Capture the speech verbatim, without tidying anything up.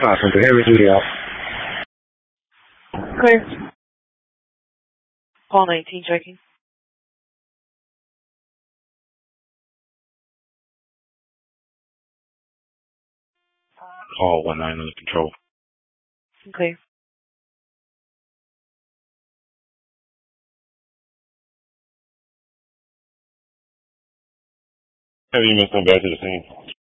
Awesome. To hear you out. Clear. Call nineteen checking. Call one nine under control. Clear. Have you been sent back to the scene?